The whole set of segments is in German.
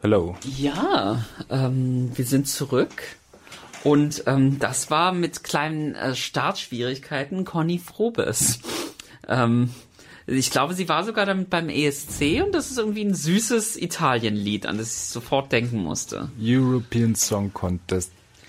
Hello. Ja, wir sind zurück. Und das war mit kleinen Startschwierigkeiten Conny Frobes. Ich glaube, sie war sogar damit beim ESC und das ist irgendwie ein süßes Italienlied, an das ich sofort denken musste. European Song Contest.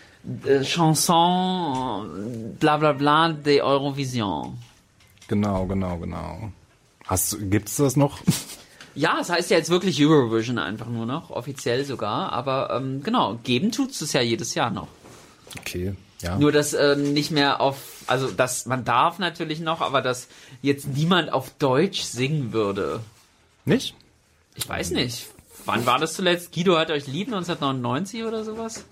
Chanson, bla bla bla, de Eurovision. Genau. Gibt's das noch? Ja, es heißt ja jetzt wirklich Eurovision einfach nur noch, offiziell sogar, aber genau, geben tut's es ja jedes Jahr noch. Okay, ja. Nur, dass nicht mehr also dass man darf natürlich noch, aber dass jetzt niemand auf Deutsch singen würde. Nicht? Ich weiß nicht. Wann war das zuletzt? Guido hat euch lieb, 1999 oder sowas?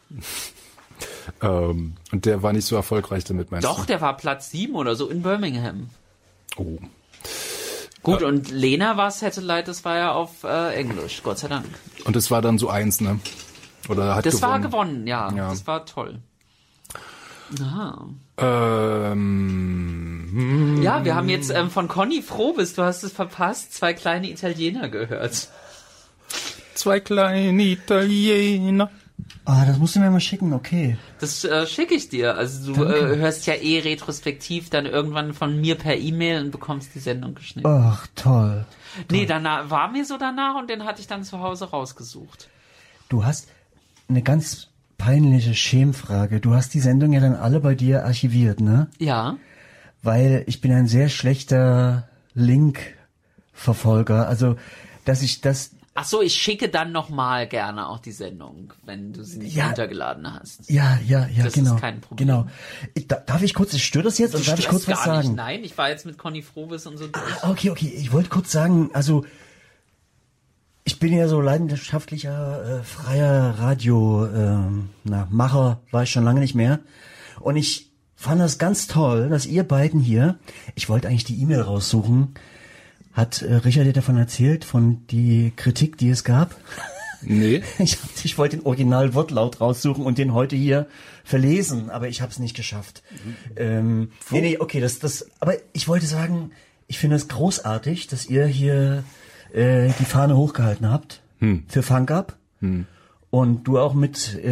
Und der war nicht so erfolgreich damit, meinst du? Doch, der war Platz 7 oder so in Birmingham. Oh. Gut, und Lena war Satellite, das war ja auf Englisch, Gott sei Dank. Und es war dann so 1, ne? Oder hat das gewonnen? war gewonnen, ja. Das war toll. Aha. Ja, wir haben jetzt von Conny Frobes, du hast es verpasst, 2 kleine Italiener gehört. 2 kleine Italiener. Ah, das musst du mir mal schicken, okay. Das schicke ich dir. Also du hörst ja retrospektiv dann irgendwann von mir per E-Mail und bekommst die Sendung geschnitten. Ach, toll. Nee, danach war mir so danach und den hatte ich dann zu Hause rausgesucht. Du hast eine ganz peinliche Schämfrage. Du hast die Sendung ja dann alle bei dir archiviert, ne? Ja. Weil ich bin ein sehr schlechter Link-Verfolger. Also, dass ich das... Ach so, ich schicke dann nochmal gerne auch die Sendung, wenn du sie nicht runtergeladen hast. Ja, das genau. Das ist kein Problem. Genau. Darf ich kurz, stört das jetzt? Oder darf ich kurz was sagen? Nicht, nein, ich war jetzt mit Conny Frobes und so durch. Okay. Ich wollte kurz sagen, also ich bin ja so leidenschaftlicher freier Macher, war ich schon lange nicht mehr. Und ich fand das ganz toll, dass ihr beiden hier, ich wollte eigentlich die E-Mail raussuchen, hat Richard dir davon erzählt, von die Kritik, die es gab? Nee. Ich wollte den Originalwortlaut raussuchen und den heute hier verlesen, aber ich habe es nicht geschafft. Nee, okay, aber ich wollte sagen, ich finde es großartig, dass ihr hier die Fahne hochgehalten habt für Funk Up und du auch mit